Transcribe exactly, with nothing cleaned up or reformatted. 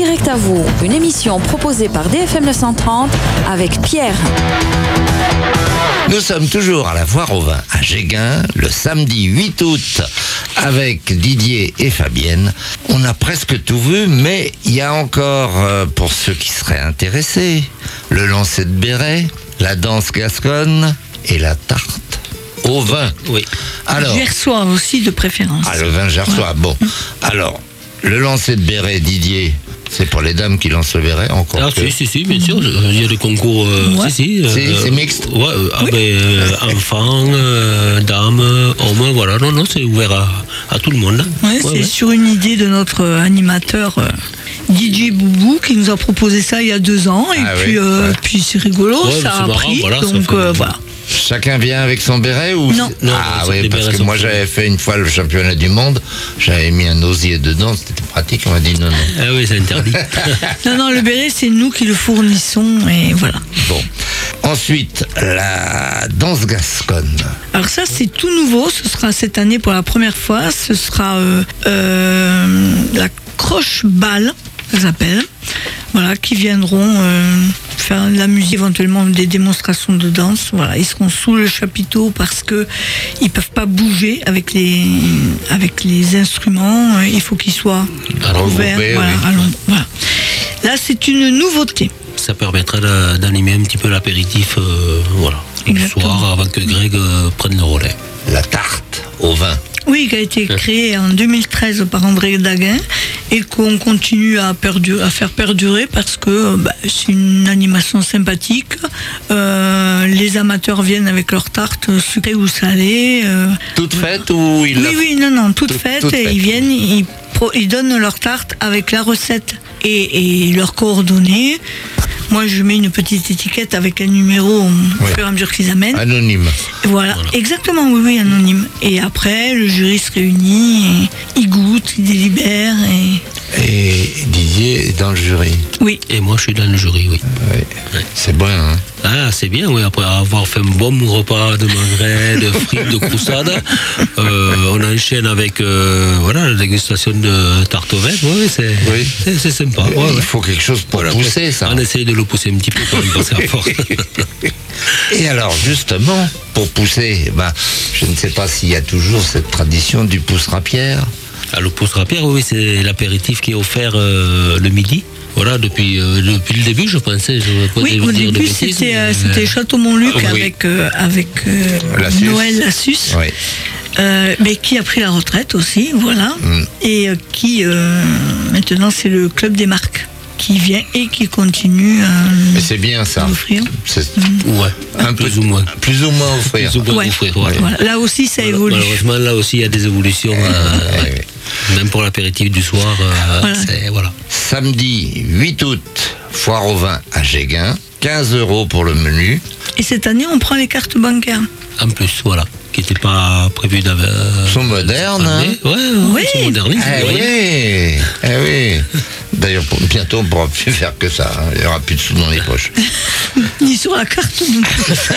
Direct à vous, une émission proposée par D F M neuf cent trente avec Pierre. Nous sommes toujours à la Foire au Vin à Géguin, le samedi huit août, avec Didier et Fabienne. On a presque tout vu, mais il y a encore, euh, pour ceux qui seraient intéressés, le lancer de béret, la danse gasconne et la tarte au vin. Oui. Alors, gersois aussi de préférence. Ah, le vin gersois, bon. Alors, le lancer de béret, Didier, c'est pour les dames qui lancent le béret, encore Ah, que... si, si, si, bien sûr. Il y a des concours. Euh, Ouais. Si, si. C'est- euh, c'est mixte. Ouais, euh, ah, ben, euh, enfants, euh, dames, hommes, voilà. Non, non, c'est ouvert à, à tout le monde. hein. Ouais, Ouais, c'est ouais. sur une idée de notre euh, animateur euh, D J Boubou qui nous a proposé ça il y a deux ans et Ah puis, oui, euh, ouais. puis c'est rigolo, Ouais, ça c'est a marrant, pris, voilà, ça donc fait- euh, voilà. Chacun vient avec son béret ou Non. c'est- Non, Ah non, c'est oui, des parce bérets que moi sans j'avais fait une fois le championnat du monde, j'avais mis un osier dedans, c'était pratique, on m'a dit non, non. Ah oui, c'est interdit. Non, non, le béret, c'est nous qui le fournissons et voilà. Bon. Ensuite, la danse gasconne. Alors ça, c'est tout nouveau, ce sera cette année pour la première fois, ce sera euh, euh, la croche-balle, ça s'appelle, voilà, qui viendront euh, faire de la musique, éventuellement des démonstrations de danse, voilà, ils seront sous le chapiteau parce que ils peuvent pas bouger avec les, avec les instruments, euh, il faut qu'ils soient Alors, ouverts, regroupés, voilà, oui. à l'ombre, voilà. Là, c'est une nouveauté. Ça permettra d'a- d'animer un petit peu l'apéritif, euh, voilà, du Exactement. soir, avant que Greg euh, prenne le relais. La tarte au vin. Oui, qui a été créé en deux mille treize par André Daguin et qu'on continue à, perdurer, à faire perdurer parce que bah, c'est une animation sympathique. Euh, les amateurs viennent avec leurs tartes sucrées ou salées. euh. Toute faite ou il Oui, l'a- oui, non, non, toutes Tout- faites. toutes et faites. ils viennent, ils, pro- ils donnent leurs tartes avec la recette et, et leurs coordonnées. Moi, je mets une petite étiquette avec un numéro au Oui. fur et à mesure qu'ils amènent. Anonyme. Voilà, Voilà. exactement, oui, oui, anonyme. Et après, le jury se réunit, et il goûte, il délibère, et... Et Didier est dans le jury. Oui, Et moi, je suis dans le jury, oui. Oui. C'est bon, hein. Ah, c'est bien, oui, après avoir fait un bon repas de magret, de frites, de croussade, euh, on enchaîne avec euh, voilà, la dégustation de tarte au vin, oui, c'est Oui. c'est- c'est sympa. ouais, Il ouais. faut quelque chose pour Voilà, pousser, on- ça. On essaye de le pousser un petit peu pour lui passer à force. Et alors, justement, pour pousser, ben, je ne sais pas s'il y a toujours cette tradition du pousse-rapière. Ah, le pouce rapière, oui, c'est l'apéritif qui est offert euh, le midi. Voilà, depuis, euh, depuis le début, je pensais. Je ne oui, au début, c'était euh, c'était Château Montluc Ah, oui. avec, euh, avec euh, Lassus. Noël Lassus, Oui. euh, mais qui a pris la retraite aussi, voilà, Mm. et euh, qui, euh, maintenant, c'est le Club des Marques qui vient et qui continue Mais à c'est bien ça. offrir. C'est Ouais, un plus peu ou moins. Plus ou moins offrir. Plus ou moins Ouais. offrir, voilà. Voilà. Là aussi, ça évolue. Malheureusement, là aussi, il y a des évolutions. euh, Ouais, ouais. Même pour l'apéritif du soir, euh, Voilà. c'est- voilà. Samedi huit août, foire au vin à Géguin. quinze euros pour le menu. Et cette année, on prend les cartes bancaires. En plus, voilà, qui n'était pas prévu d'avant. Ils sont modernes, hein. Ouais, ouais, Oui. ils sont modernistes, Eh vous voyez. oui, eh oui. D'ailleurs, pour- bientôt, on ne pourra plus faire que ça. hein. Il n'y aura plus de sous dans les poches. Ni sur la carte. non plus.